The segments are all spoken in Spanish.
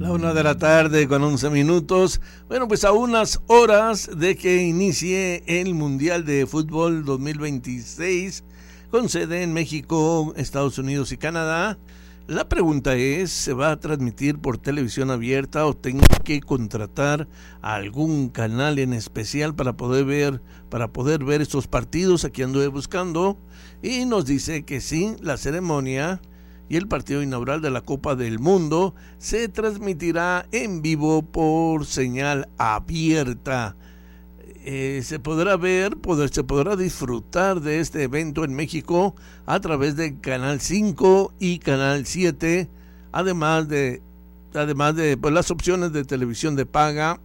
1:00 con 11 minutos. Bueno, pues a unas horas de que inicie el Mundial de Fútbol 2026 con sede en México, Estados Unidos y Canadá, la pregunta es, ¿se va a transmitir por televisión abierta o tengo que contratar algún canal en especial para poder ver estos partidos? Aquí anduve buscando y nos dice que sí, la ceremonia y el partido inaugural de la Copa del Mundo se transmitirá en vivo por señal abierta. Se podrá disfrutar de este evento en México a través de Canal 5 y Canal 7, además de pues, las opciones de televisión de paga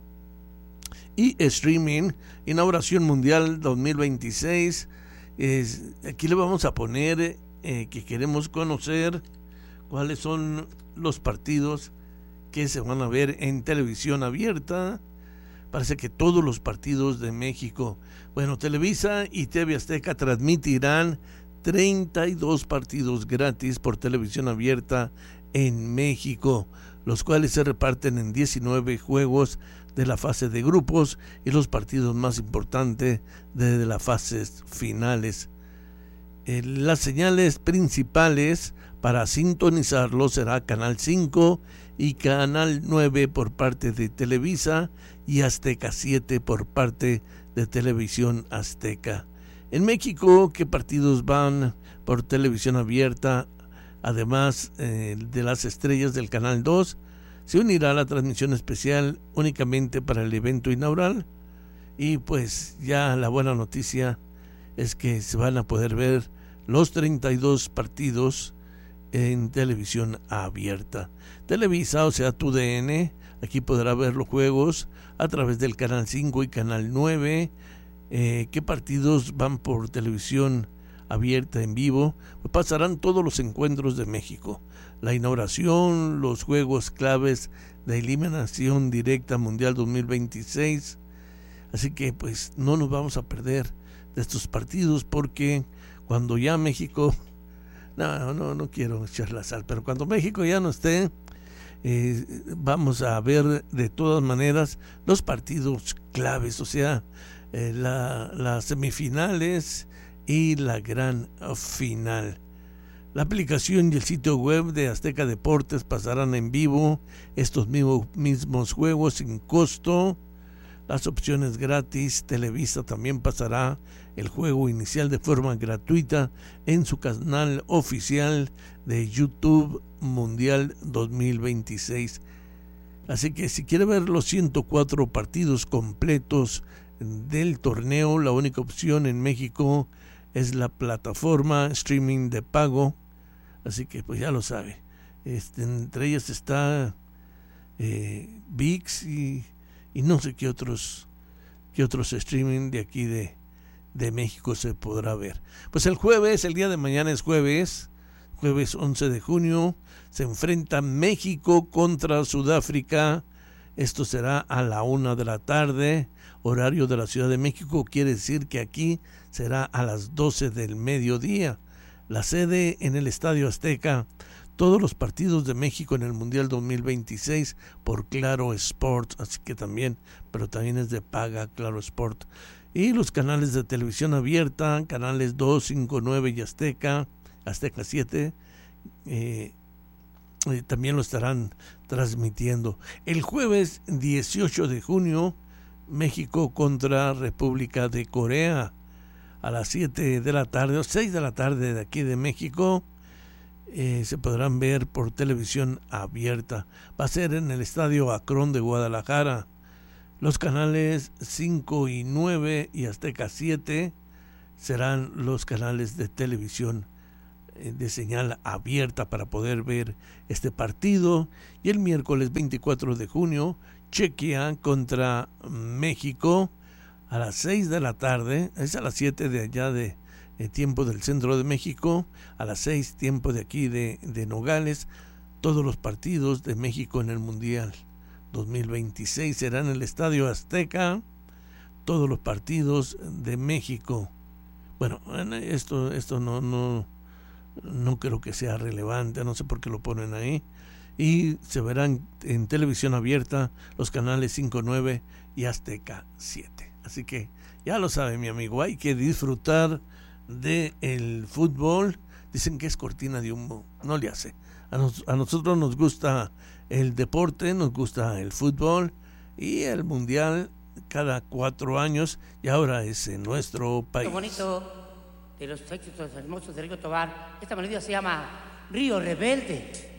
y streaming. Inauguración Mundial 2026. Aquí le vamos a poner que queremos conocer cuáles son los partidos que se van a ver en televisión abierta. Parece que todos los partidos de México. Bueno, Televisa y TV Azteca transmitirán 32 partidos gratis por televisión abierta en México, los cuales se reparten en 19 juegos de la fase de grupos y los partidos más importantes de las fases finales. Las señales principales para sintonizarlo será Canal 5 y Canal 9 por parte de Televisa y Azteca 7 por parte de Televisión Azteca. En México, ¿qué partidos van por televisión abierta? Además de las estrellas del Canal 2, se unirá a la transmisión especial únicamente para el evento inaugural. Y pues ya la buena noticia es que se van a poder ver los 32 partidos en televisión abierta. Televisa, o sea, TUDN, aquí podrá ver los juegos a través del Canal 5 y Canal 9. ¿Qué partidos van por televisión abierta en vivo? Pues pasarán todos los encuentros de México, la inauguración, los juegos claves de eliminación directa Mundial 2026. Así que pues no nos vamos a perder de estos partidos, porque cuando ya México, no quiero echar la sal, pero cuando México ya no esté, vamos a ver de todas maneras los partidos claves, o sea, las semifinales y la gran final. La aplicación y el sitio web de Azteca Deportes pasarán en vivo estos mismos juegos sin costo. Las opciones gratis. Televisa también pasará el juego inicial de forma gratuita en su canal oficial de YouTube Mundial 2026. Así que si quiere ver los 104 partidos completos del torneo, la única opción en México es la plataforma streaming de pago. Así que pues ya lo sabe. Entre ellas está ViX y no sé qué otros streaming de aquí de México se podrá ver. Pues el jueves, el día de mañana es jueves 11 de junio, se enfrenta México contra Sudáfrica. Esto será a la 1:00 p.m, horario de la Ciudad de México, quiere decir que aquí será a las 12 del mediodía. La sede en el Estadio Azteca. Todos los partidos de México en el Mundial 2026 por Claro Sport, así que también es de paga Claro Sport. Y los canales de televisión abierta, canales 2, 5, 9 y Azteca 7, también lo estarán transmitiendo. El jueves 18 de junio, México contra República de Corea a las 7 de la tarde o 6 de la tarde de aquí de México. Se podrán ver por televisión abierta. Va a ser en el Estadio Akron de Guadalajara. Los canales 5 y 9 y Azteca 7 serán los canales de televisión de señal abierta para poder ver este partido. Y el miércoles 24 de junio, Chequia contra México a las 6 de la tarde. Es a las 7 de allá de tiempo del centro de México, a las 6 tiempo de aquí de Nogales. Todos los partidos de México en el Mundial 2026 serán en el Estadio Azteca. Todos los partidos de México. Bueno, esto no creo que sea relevante, no sé por qué lo ponen ahí. y se verán en televisión abierta los canales 5, 9 y Azteca 7. Así que ya lo sabe mi amigo, hay que disfrutar del fútbol. Dicen que es cortina de humo, no le hace. A nosotros nos gusta el deporte, nos gusta el fútbol y el mundial cada 4 años y ahora es en nuestro país. Lo bonito de los éxitos hermosos de Rigo Tobar, esta melodía se llama Río Rebelde.